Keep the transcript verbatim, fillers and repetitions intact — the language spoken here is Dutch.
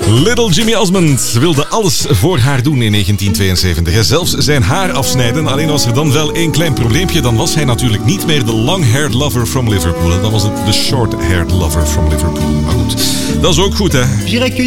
Little Jimmy Osmond wilde alles voor haar doen in negentien tweeënzeventig. Zelfs zijn haar afsnijden. Alleen was er dan wel één klein probleempje. Dan was hij natuurlijk niet meer de long-haired lover from Liverpool. Dan was het de short-haired lover from Liverpool. Maar goed, dat is ook goed, hè?